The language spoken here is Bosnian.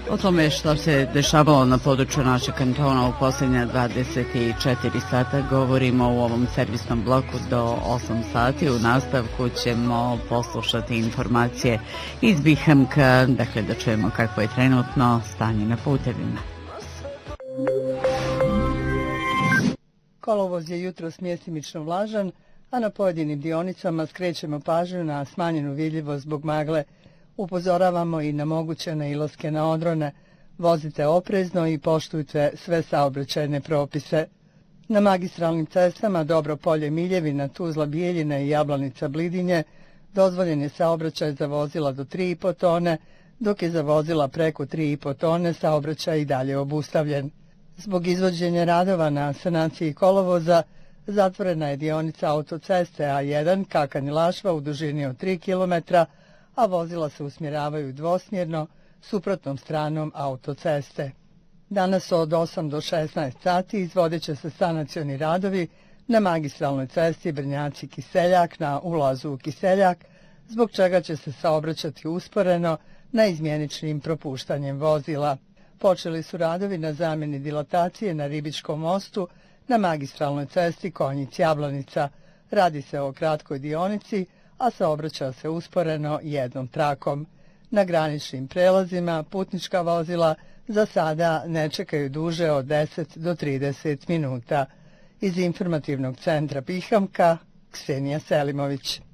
O tome što se dešavalo na području našeg kantona u posljednja 24 sata govorimo u ovom servisnom bloku do 8 sati. U nastavku ćemo poslušati informacije iz Bihamka, dakle da čujemo kakvo je trenutno stanje na putevima. Kolovoz je jutros mjestimično vlažan, a na pojedinim dionicama skrećemo pažnju na smanjenu vidljivost zbog magle. Upozoravamo i na moguće nailaske na odrone. Vozite oprezno i poštujte sve saobraćajne propise. Na magistralnim cestama Dobro Polje Miljevina, Tuzla Bijeljina i Jablanica Blidinje dozvoljen je saobraćaj za vozila do 3,5 tone, dok je za vozila preko 3,5 tone saobraćaj i dalje obustavljen. Zbog izvođenja radova na sanaciji kolovoza zatvorena je dionica autoceste A1 Kakanj-Lašva u dužini od 3 km, a vozila se usmjeravaju dvosmjerno suprotnom stranom autoceste. Danas od 8 do 16 sati izvodit će se sanacioni radovi na magistralnoj cesti Brnjaci-Kiseljak na ulazu u Kiseljak, zbog čega će se saobraćati usporeno naizmjeničnim propuštanjem vozila. Počeli su radovi na zamjeni dilatacije na Ribičkom mostu na magistralnoj cesti Konjic-Jablanica. Radi se o kratkoj dionici, a saobraća se usporeno jednom trakom. Na graničnim prelazima putnička vozila za sada ne čekaju duže od 10 do 30 minuta. Iz informativnog centra Bihamka, Ksenija Selimović.